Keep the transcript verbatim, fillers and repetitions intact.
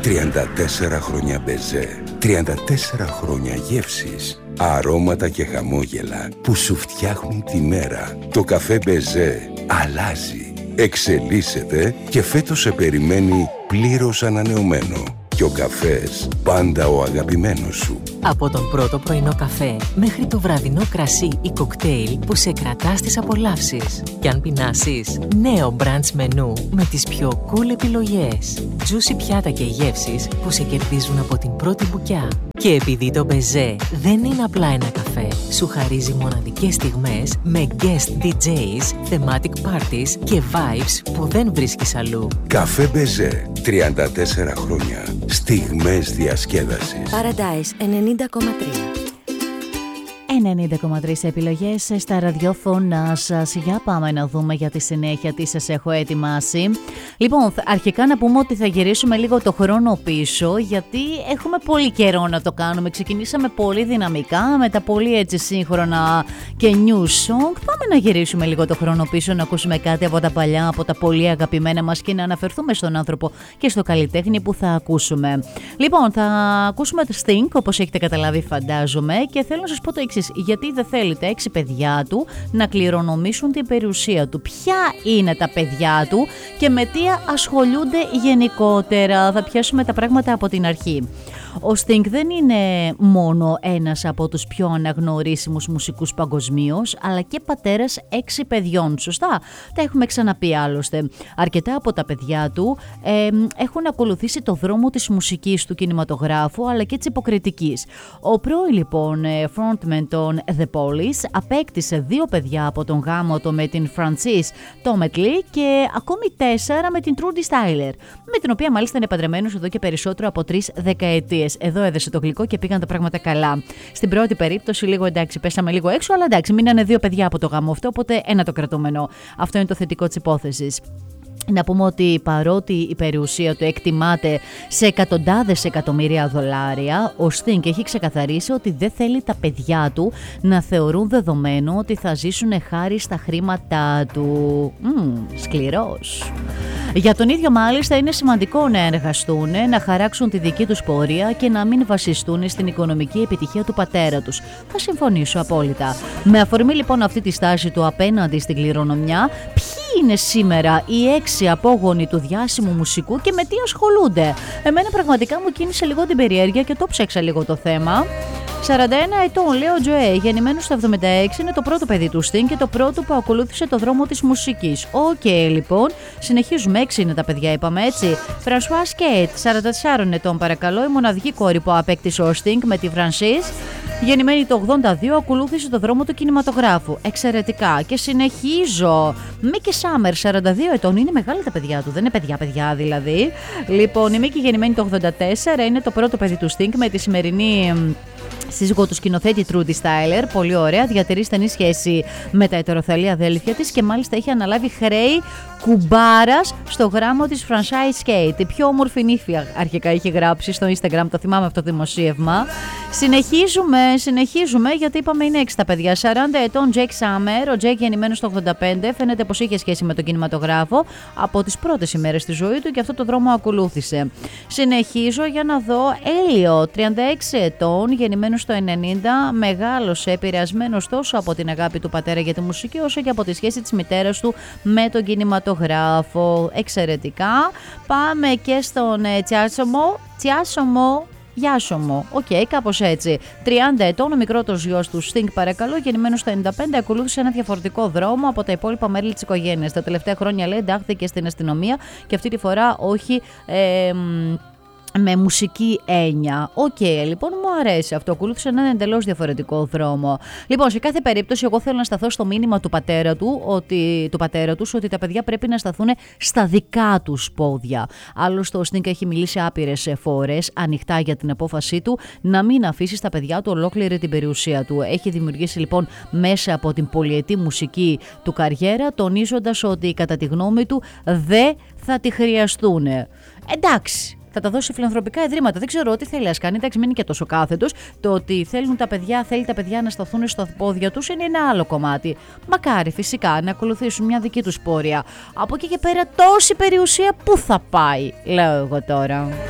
τριάντα τέσσερα χρόνια μπεζέ, τριάντα τέσσερα χρόνια γεύσεις, αρώματα και χαμόγελα που σου φτιάχνουν τη μέρα. Το καφέ μπεζέ αλλάζει, εξελίσσεται και φέτος σε περιμένει πλήρως ανανεωμένο. Και ο καφές πάντα ο αγαπημένος σου. Από τον πρώτο πρωινό καφέ μέχρι το βραδινό κρασί ή κοκτέιλ που σε κρατά στις απολαύσεις. Κι αν πεινάσεις, νέο brunch μενού με τις πιο cool επιλογές. Juicy πιάτα και γεύσεις που σε κερδίζουν από την πρώτη μπουκιά. Και επειδή το μπεζέ δεν είναι απλά ένα καφέ, σου χαρίζει μοναδικές στιγμές με guest ντι τζέις, thematic parties και vibes που δεν βρίσκεις αλλού. Καφέ μπεζέ, τριάντα τέσσερα χρόνια. Στιγμές διασκέδασης. Paradise ενενήντα κόμμα τρία. ενενήντα κόμμα τρία επιλογές στα ραδιόφωνα σας. Για πάμε να δούμε για τη συνέχεια τι σας έχω ετοιμάσει. Λοιπόν, αρχικά να πούμε ότι θα γυρίσουμε λίγο το χρόνο πίσω, γιατί έχουμε πολύ καιρό να το κάνουμε. Ξεκινήσαμε πολύ δυναμικά, με τα πολύ έτσι σύγχρονα και new song. Πάμε να γυρίσουμε λίγο το χρόνο πίσω, να ακούσουμε κάτι από τα παλιά, από τα πολύ αγαπημένα μας και να αναφερθούμε στον άνθρωπο και στο καλλιτέχνη που θα ακούσουμε. Λοιπόν, θα ακούσουμε το Sting, όπως έχετε καταλάβει φαντάζομαι, και θέλω να σας πω το εξής. Γιατί δεν θέλει τα έξι παιδιά του να κληρονομήσουν την περιουσία του. Ποια είναι τα παιδιά του και με τι ασχολούνται γενικότερα. Θα πιάσουμε τα πράγματα από την αρχή. Ο Sting δεν είναι μόνο ένας από τους πιο αναγνωρίσιμους μουσικούς παγκοσμίως, αλλά και πατέρας έξι παιδιών, σωστά? Τα έχουμε ξαναπεί άλλωστε. Αρκετά από τα παιδιά του ε, έχουν ακολουθήσει το δρόμο της μουσικής, του κινηματογράφου, αλλά και της υποκριτικής. Ο πρώην λοιπόν frontman των The Police απέκτησε δύο παιδιά από τον γάμο του με την Frances Tometley και ακόμη τέσσερα με την Trudy Styler, με την οποία μάλιστα είναι παντρεμένος εδώ και περισσότερο από τρεις δεκαετίες. Εδώ έδεσε το γλυκό και πήγαν τα πράγματα καλά. Στην πρώτη περίπτωση, λίγο εντάξει, πέσαμε λίγο έξω, αλλά εντάξει, μείνανε δύο παιδιά από το γάμο αυτό, οπότε ένα το κρατούμενο. Αυτό είναι το θετικό της υπόθεσης. Να πούμε ότι παρότι η περιουσία του εκτιμάται σε εκατοντάδες εκατομμύρια δολάρια, ο Sting έχει ξεκαθαρίσει ότι δεν θέλει τα παιδιά του να θεωρούν δεδομένο ότι θα ζήσουν χάρη στα χρήματά του. Μμμ, σκληρός. Για τον ίδιο μάλιστα είναι σημαντικό να εργαστούν, να χαράξουν τη δική τους πορεία και να μην βασιστούν στην οικονομική επιτυχία του πατέρα τους. Θα συμφωνήσω απόλυτα. Με αφορμή λοιπόν αυτή τη στάση του απέναντι στην κληρονομιά, ποιοι είναι σήμερα οι έξι απόγονοι του διάσημου μουσικού και με τι ασχολούνται? Εμένα πραγματικά μου κίνησε λίγο την περιέργεια και το ψάξα λίγο το θέμα. σαράντα ένα ετών, Λέο Τζοέ, γεννημένος στο εβδομήντα έξι, είναι το πρώτο παιδί του Sting και το πρώτο που ακολούθησε το δρόμο της μουσικής. Οκ, okay, λοιπόν, συνεχίζουμε. Έξι είναι τα παιδιά, είπαμε έτσι. Φρανσουά Σκέιτ, σαράντα τέσσερα ετών, παρακαλώ, η μοναδική κόρη που απέκτησε ο Sting με τη Frances. Γεννημένη το ογδόντα δύο, ακολούθησε το δρόμο του κινηματογράφου. Εξαιρετικά. Και συνεχίζω. Μίκη Σάμερ, σαράντα δύο ετών, είναι μεγάλα τα παιδιά του, δεν είναι παιδιά-παιδιά δηλαδή. Λοιπόν, η Μίκη, γεννημένη το ογδόντα τέσσερα, είναι το πρώτο παιδί του Sting με τη σημερινή σύζυγο του σκηνοθέτη Trudy Styler. Πολύ ωραία, διατηρεί στενή σχέση με τα ετεροθαλή αδέλφια της και μάλιστα έχει αναλάβει χρέη κουμπάρας στο γράμμο της Franchise Skate. Η πιο όμορφη νύφη αρχικά είχε γράψει στο Instagram, το θυμάμαι αυτό το δημοσίευμα. Συνεχίζουμε, συνεχίζουμε γιατί είπαμε είναι έξι τα παιδιά. σαράντα ετών Jake Summer, ο Jake γεννημένος το ογδόντα πέντε, φαίνεται πως είχε σχέση με τον κινηματογράφο από τις πρώτες ημέρες της ζωής του και αυτό το δρόμο ακολούθησε. Συνεχίζω για να δω. Έλιο, τριάντα έξι ετών, γεννημένος το ενενήντα, μεγάλωσε επηρεασμένος τόσο από την αγάπη του πατέρα για τη μουσική όσο και από τη σχέση της μητέρας του με τον κινηματογράφο. Εξαιρετικά. Πάμε και στον Τσιάσομο. Τσιάσομο. Γιάσομο. Οκ, okay, κάπως έτσι. τριάντα ετών, ο μικρότερος γιος του Sting, παρακαλώ, γεννημένος το ενενήντα πέντε, ακολούθησε ένα διαφορετικό δρόμο από τα υπόλοιπα μέλη της οικογένειας. Τα τελευταία χρόνια, λέει, εντάχθηκε στην αστυνομία και αυτή τη φορά όχι. Ε, με μουσική έννοια. Οκ, okay, λοιπόν, μου αρέσει αυτό. Ακολούθησε έναν εντελώς διαφορετικό δρόμο. Λοιπόν, σε κάθε περίπτωση, εγώ θέλω να σταθώ στο μήνυμα του πατέρα του, ότι, του πατέρα τους, ότι τα παιδιά πρέπει να σταθούν στα δικά τους πόδια. Άλλωστε, ο Sting έχει μιλήσει άπειρες φορές ανοιχτά για την απόφασή του να μην αφήσει στα παιδιά του ολόκληρη την περιουσία του. Έχει δημιουργήσει λοιπόν μέσα από την πολυετή μουσική του καριέρα, τονίζοντας ότι κατά τη γνώμη του δεν θα τη χρειαστούν. Εντάξει. Θα τα δώσει φιλανθρωπικά ιδρύματα. Δεν ξέρω τι θέλει να κάνει. Εντάξει, μην είναι και τόσο κάθετος. Το ότι θέλουν τα παιδιά, θέλει τα παιδιά να σταθούν στα πόδια τους είναι ένα άλλο κομμάτι. Μακάρι φυσικά να ακολουθήσουν μια δική τους πορεία. Από εκεί και πέρα, τόση περιουσία πού θα πάει, λέω εγώ τώρα.